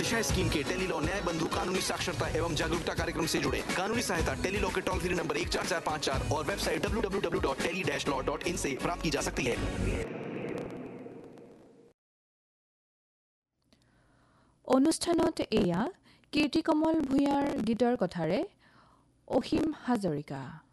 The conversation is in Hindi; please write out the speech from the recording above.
दिशा स्कीम के टेली लॉ न्याय बंधु कानूनी साक्षरता एवं जागरूकता कार्यक्रम से जुड़े। कानूनी सहायता टेली लॉ के टोल फ्री नंबर 14454 और वेबसाइट www.tele-law.in से प्राप्त की जा सकती है। অনুষ্ঠানত এয়া কীৰ্তি কমল ভূঞাৰ গীতৰ কথাৰে অসীম হাজৰিকা।